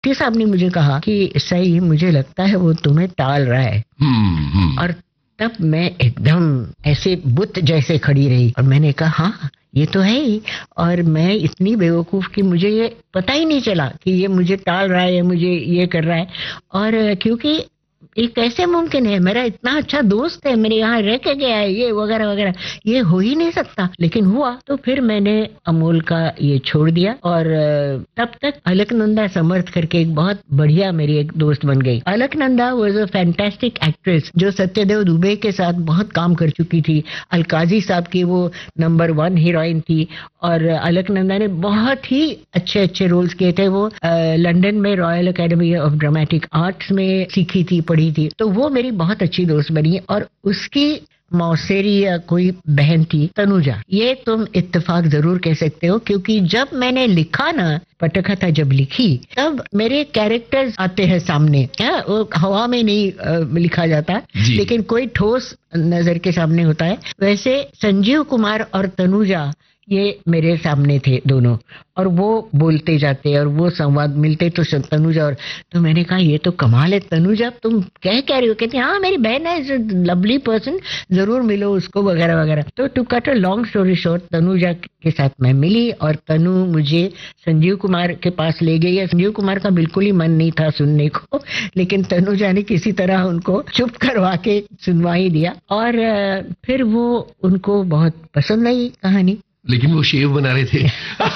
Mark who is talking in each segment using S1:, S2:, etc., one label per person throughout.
S1: T साहब ने मुझे कहा कि सही मुझे लगता है वो तुम्हें टाल रहा है। और तब मैं एकदम ऐसे बुत जैसे खड़ी रही और मैंने कहा हाँ ये तो है ही, और मैं इतनी बेवकूफ कि मुझे ये पता ही नहीं चला कि ये मुझे टाल रहा है, मुझे ये कर रहा है। और क्योंकि ये कैसे मुमकिन है, मेरा इतना अच्छा दोस्त है, मेरे यहाँ रह के गया है, ये वगैरह वगैरह, ये हो ही नहीं सकता, लेकिन हुआ। तो फिर मैंने अमोल का ये छोड़ दिया और तब तक अलकनंदा समर्थ करके एक बहुत बढ़िया मेरी एक दोस्त बन गई। Alaknanda was a fantastic actress जो सत्यदेव दुबे के साथ बहुत काम कर चुकी थी। अलकाजी साहब की वो नंबर 1 हीरोइन थी और अलकनंदा ने बहुत ही अच्छे अच्छे रोल्स किए थे। वो लंदन में royal academy of dramatic arts में सीखी थी, पढ़ी थी। तो वो मेरी बहुत अच्छी दोस्त बनी और उसकी मौसेरी या कोई बहन थी तनुजा। ये तुम इत्तेफाक जरूर कह सकते हो क्योंकि जब मैंने लिखा ना पटकथा जब लिखी तब मेरे कैरेक्टर्स आते हैं सामने। क्या वो हवा में नहीं लिखा जाता, लेकिन कोई ठोस नजर के सामने होता है। वैसे संजीव कुमार और तनुजा ये मेरे सामने थे दोनों, और वो बोलते जाते और वो संवाद मिलते तो तनुजा। और तो मैंने कहा ये तो कमाल है तनुजा, तुम कह रही हो? कहती हाँ मेरी बहन है, लवली पर्सन, जरूर मिलो उसको वगैरह वगैरह। तो to cut a long story short, Tanuja के साथ मैं मिली और तनु मुझे संजीव कुमार के पास ले गई। संजीव कुमार का बिल्कुल ही मन नहीं था सुनने को, लेकिन तनुजा ने किसी तरह उनको चुप करवा के सुनवा ही दिया और फिर वो उनको बहुत पसंद आई कहानी।
S2: लेकिन वो शेव बना रहे थे।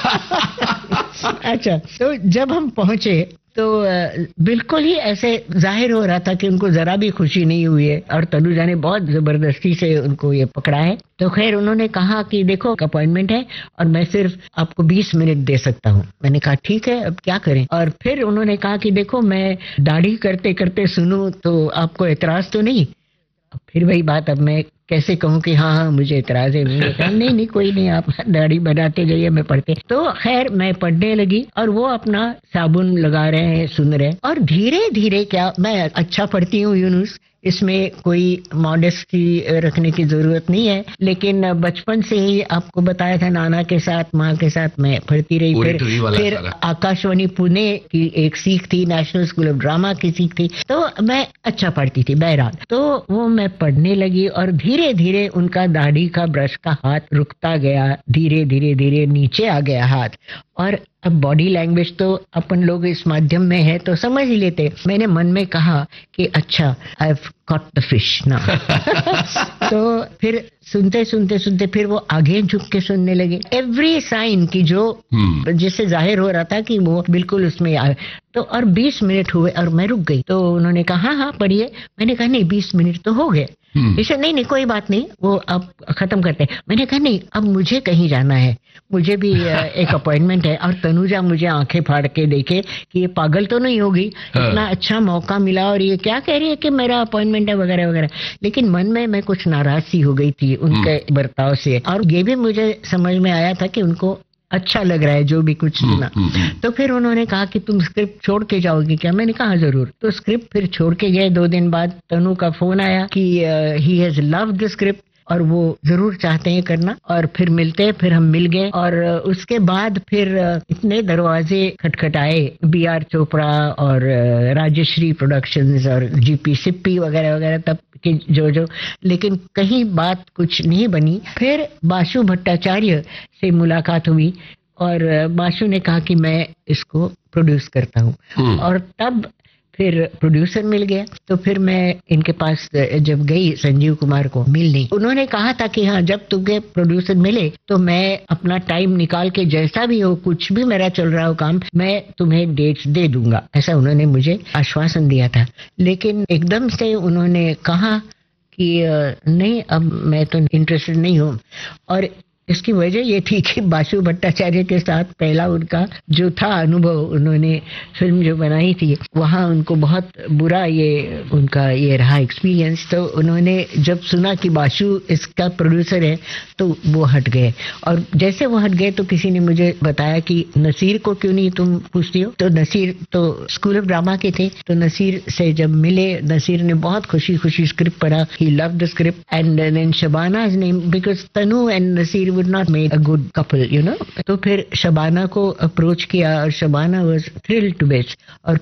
S1: अच्छा, तो जब हम पहुंचे तो बिल्कुल ही ऐसे जाहिर हो रहा था कि उनको जरा भी खुशी नहीं हुई है और तनुजा ने बहुत जबरदस्ती से उनको ये पकड़ा है। तो खैर उन्होंने कहा कि देखो अपॉइंटमेंट है और मैं सिर्फ आपको 20 मिनट दे सकता हूँ। मैंने कहा ठीक है, अब क्या करें। और फिर उन्होंने कहा कि देखो मैं दाढ़ी करते करते सुनूं तो आपको एतराज तो नहीं? फिर वही बात, अब मैं कैसे कहूँ कि हाँ मुझे इतराज है। नहीं कोई नहीं, आप दाढ़ी बनाते जाइए, मैं पढ़ते। तो खैर मैं पढ़ने लगी और वो अपना साबुन लगा रहे हैं, सुन रहे हैं। और धीरे धीरे क्या, मैं अच्छा पढ़ती हूँ यूनुस, इसमें कोई मॉडेस्टी रखने की जरूरत नहीं है, लेकिन बचपन से ही आपको बताया था नाना के साथ माँ के साथ मैं पढ़ती रही। फिर आकाशवाणी पुणे की एक सीख थी, नेशनल स्कूल ऑफ ड्रामा की सीख थी, तो मैं अच्छा पढ़ती थी बहरहाल। तो वो मैं पढ़ने लगी और धीरे धीरे उनका दाढ़ी का ब्रश का हाथ रुकता गया, धीरे धीरे धीरे नीचे आ गया हाथ। और अब बॉडी लैंग्वेज तो अपन लोग इस माध्यम में है तो समझ ही लेते। मैंने मन में कहा कि अच्छा I have caught the fish now. तो फिर सुनते सुनते सुनते फिर वो आगे झुक के सुनने लगे, एवरी साइन की जो जिससे जाहिर हो रहा था कि वो बिल्कुल उसमें आए। तो और 20 मिनट हुए और मैं रुक गई। तो उन्होंने कहा हाँ पढ़िए। मैंने कहा नहीं 20 मिनट तो हो गए। इसे नहीं कोई बात नहीं, वो अब खत्म करते हैं। मैंने कहा नहीं अब मुझे कहीं जाना है, मुझे भी एक अपॉइंटमेंट है। और तनुजा मुझे आंखें फाड़ के देखे कि ये पागल तो नहीं होगी, इतना अच्छा मौका मिला और ये क्या कह रही है कि मेरा अपॉइंटमेंट है वगैरह वगैरह। लेकिन मन में मैं कुछ नाराज सी हो गई थी उनके बर्ताव से, और ये भी मुझे समझ में आया था कि उनको अच्छा लग रहा है जो भी कुछ सुना। तो फिर उन्होंने कहा कि तुम स्क्रिप्ट छोड़ के जाओगी क्या? मैंने कहा जरूर। तो स्क्रिप्ट फिर छोड़ के गए। 2 दिन बाद तनु का फोन आया कि he has loved the script और वो जरूर चाहते हैं करना। और फिर मिलते हैं, फिर हम मिल गए और उसके बाद फिर इतने दरवाजे खटखटाए, BR चोपड़ा और राजश्री प्रोडक्शंस और GP सिप्पी वगैरह वगैरह तब के जो, लेकिन कहीं बात कुछ नहीं बनी। फिर बासु भट्टाचार्य से मुलाकात हुई और बासु ने कहा कि मैं इसको प्रोड्यूस करता हूँ और तब फिर प्रोड्यूसर मिल गया। तो फिर मैं इनके पास जब गई संजीव कुमार को मिलने, उन्होंने कहा था कि हाँ जब तुम्हें प्रोड्यूसर मिले तो मैं अपना टाइम निकाल के जैसा भी हो, कुछ भी मेरा चल रहा हो काम, मैं तुम्हें डेट्स दे दूंगा, ऐसा उन्होंने मुझे आश्वासन दिया था। लेकिन एकदम से उन्होंने कहा कि नहीं अब मैं तो इंटरेस्टेड नहीं हूँ। और इसकी वजह ये थी कि बासु भट्टाचार्य के साथ पहला उनका जो था अनुभव, उन्होंने फिल्म जो बनाई थी वहाँ उनको बहुत बुरा ये उनका ये रहा एक्सपीरियंस। तो उन्होंने जब सुना कि बासु इसका प्रोड्यूसर है तो वो हट गए। और जैसे वो हट गए तो किसी ने मुझे बताया कि नसीर को क्यों नहीं तुम पूछती हो। तो नसीर तो स्कूल ऑफ ड्रामा के थे, तो नसीर से जब मिले, नसीर ने बहुत खुशी खुशी स्क्रिप्ट पढ़ा, he loved the script and then शबाना's name because Tanu and Naseer would not make a good couple, you know। तो फिर शबाना को अप्रोच किया और Shabana was thrilled to bits। और